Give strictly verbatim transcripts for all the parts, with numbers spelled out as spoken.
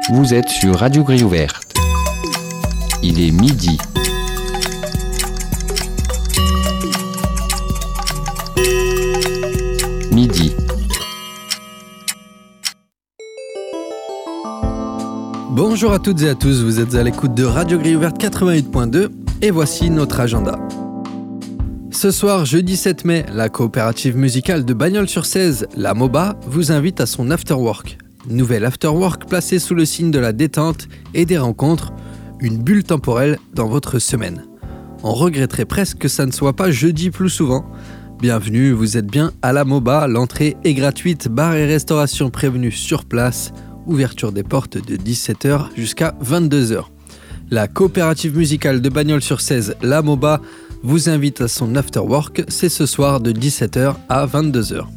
Vous êtes sur Radio Grille Ouverte. Il est midi. Midi. Bonjour à toutes et à tous, vous êtes à l'écoute de Radio Grille Ouverte quatre-vingt-huit point deux et voici notre agenda. Ce soir, jeudi sept mai, la coopérative musicale de Bagnols-sur-Cèze, la MOBA, vous invite à son afterwork. Nouvel afterwork placé sous le signe de la détente et des rencontres, une bulle temporelle dans votre semaine. On regretterait presque que ça ne soit pas jeudi plus souvent. Bienvenue, vous êtes bien à la MOBA, l'entrée est gratuite, bar et restauration prévenus sur place, ouverture des portes de dix-sept heures jusqu'à vingt-deux heures. La coopérative musicale de Bagnols-sur-Cèze, la MOBA, vous invite à son afterwork, c'est ce soir de dix-sept heures à vingt-deux heures.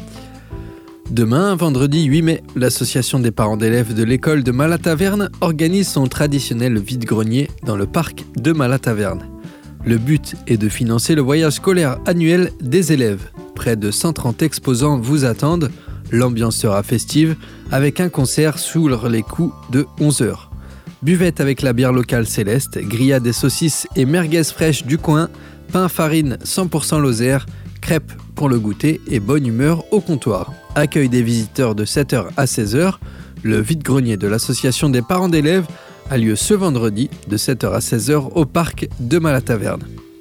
Demain, vendredi huit mai, l'association des parents d'élèves de l'école de Malataverne organise son traditionnel vide-grenier dans le parc de Malataverne. Le but est de financer le voyage scolaire annuel des élèves. Près de cent trente exposants vous attendent. L'ambiance sera festive avec un concert sous les coups de onze heures. Buvette avec la bière locale Céleste, grillade des saucisses et merguez fraîches du coin, pain farine cent pour cent Lozère, crêpes pour le goûter et bonne humeur au comptoir. Accueil des visiteurs de sept heures à seize heures. Le vide-grenier de l'association des parents d'élèves a lieu ce vendredi de sept heures à seize heures au parc de Malataverne.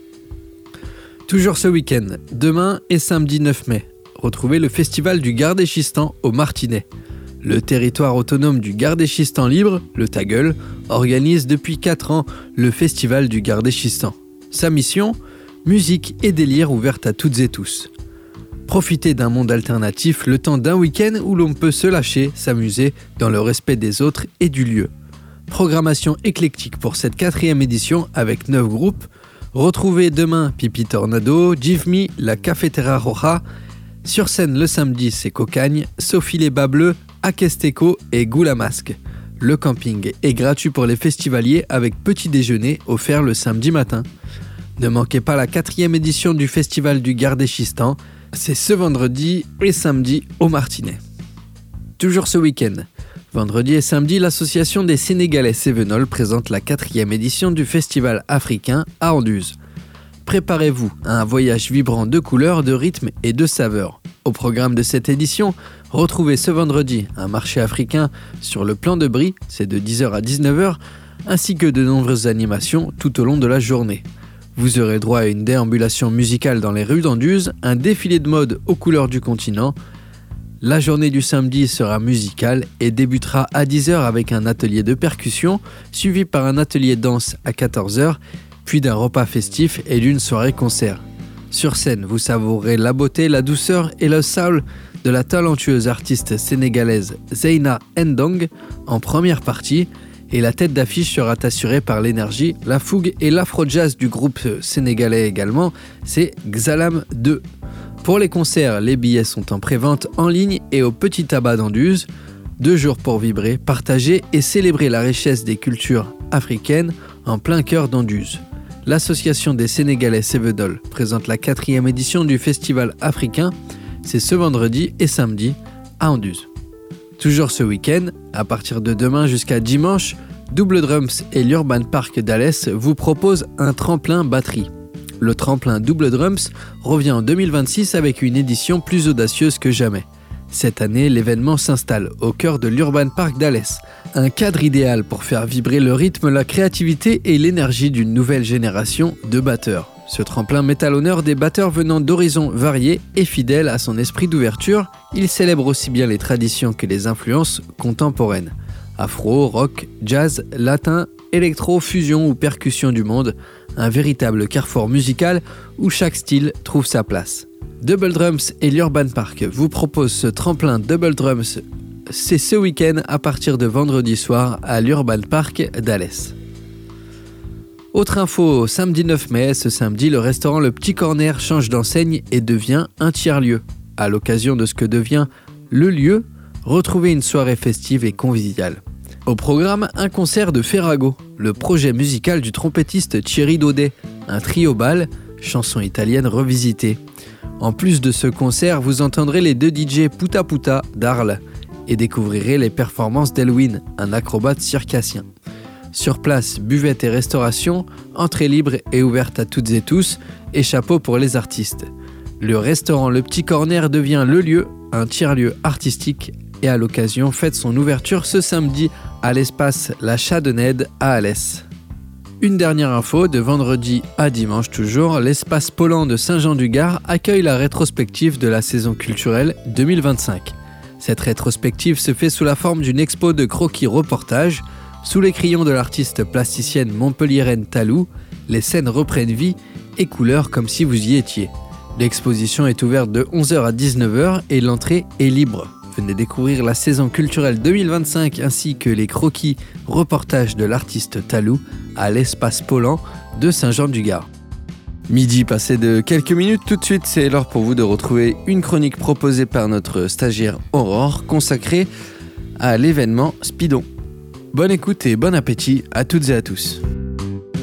Toujours ce week-end, demain et samedi neuf mai, retrouvez le festival du Gardéchistan au Martinet. Le territoire autonome du Gardéchistan libre, le Tagueul, organise depuis quatre ans le festival du Gardéchistan. Sa mission ? Musique et délire ouverte à toutes et tous. Profitez d'un monde alternatif le temps d'un week-end où l'on peut se lâcher, s'amuser dans le respect des autres et du lieu. Programmation éclectique pour cette quatrième édition avec neuf groupes. Retrouvez demain Pipi Tornado, Give Me, la Cafetera Roja. Sur scène le samedi, c'est Cocagne, Sophie les Bas Bleus, Akesteco et Goula Masque. Le camping est gratuit pour les festivaliers avec petit déjeuner offert le samedi matin. Ne manquez pas la quatrième édition du festival du Gardéchistan. C'est ce vendredi et samedi au Martinet. Toujours ce week-end, vendredi et samedi, l'association des Sénégalais Cévenol présente la quatrième édition du festival africain à Anduze. Préparez-vous à un voyage vibrant de couleurs, de rythmes et de saveurs. Au programme de cette édition, retrouvez ce vendredi un marché africain sur le plan de Brie, c'est de dix heures à dix-neuf heures, ainsi que de nombreuses animations tout au long de la journée. Vous aurez droit à une déambulation musicale dans les rues d'Anduze, un défilé de mode aux couleurs du continent. La journée du samedi sera musicale et débutera à dix heures avec un atelier de percussion, suivi par un atelier danse à quatorze heures, puis d'un repas festif et d'une soirée concert. Sur scène, vous savourez la beauté, la douceur et le soul de la talentueuse artiste sénégalaise Zeyna Ndong en première partie, et la tête d'affiche sera assurée par l'énergie, la fougue et l'afro-jazz du groupe sénégalais également, c'est Xalam deux. Pour les concerts, les billets sont en prévente en ligne et au Petit Tabac d'Anduze. Deux jours pour vibrer, partager et célébrer la richesse des cultures africaines en plein cœur d'Anduze. L'association des Sénégalais Cévenol présente la quatrième édition du festival africain. C'est ce vendredi et samedi à Anduze. Toujours ce week-end, à partir de demain jusqu'à dimanche, Double Drums et l'Urban Park d'Alès vous proposent un tremplin batterie. Le tremplin Double Drums revient en deux mille vingt-six avec une édition plus audacieuse que jamais. Cette année, l'événement s'installe au cœur de l'Urban Park d'Alès. Un cadre idéal pour faire vibrer le rythme, la créativité et l'énergie d'une nouvelle génération de batteurs. Ce tremplin met à l'honneur des batteurs venant d'horizons variés et fidèles à son esprit d'ouverture. Il célèbre aussi bien les traditions que les influences contemporaines. Afro, rock, jazz, latin, électro, fusion ou percussion du monde. Un véritable carrefour musical où chaque style trouve sa place. Double Drums et l'Urban Park vous proposent ce tremplin Double Drums. C'est ce week-end à partir de vendredi soir à l'Urban Park d'Alès. Autre info, samedi neuf mai, ce samedi, le restaurant Le Petit Corner change d'enseigne et devient un tiers-lieu. À l'occasion de ce que devient le lieu, retrouvez une soirée festive et conviviale. Au programme, un concert de Ferrago, le projet musical du trompettiste Thierry Daudet, un trio bal, chanson italienne revisitée. En plus de ce concert, vous entendrez les deux D J Puta Puta d'Arles et découvrirez les performances d'Elwin, un acrobate circassien. Sur place, buvette et restauration, entrée libre et ouverte à toutes et tous, et chapeau pour les artistes. Le restaurant Le Petit Corner devient le lieu, un tiers-lieu artistique, et à l'occasion fête son ouverture ce samedi à l'espace La Chadenède à Alès. Une dernière info, de vendredi à dimanche toujours, l'espace Poland de Saint-Jean-du-Gard accueille la rétrospective de la saison culturelle deux mille vingt-cinq. Cette rétrospective se fait sous la forme d'une expo de croquis reportage. Sous les crayons de l'artiste plasticienne montpelliéraine Talou, les scènes reprennent vie et couleur comme si vous y étiez. L'exposition est ouverte de onze heures à dix-neuf heures et l'entrée est libre. Venez découvrir la saison culturelle deux mille vingt-cinq ainsi que les croquis reportages de l'artiste Talou à l'espace Poland de Saint-Jean-du-Gard. Midi passé de quelques minutes, tout de suite c'est l'heure pour vous de retrouver une chronique proposée par notre stagiaire Aurore consacrée à l'événement Speedon. Bonne écoute et bon appétit à toutes et à tous.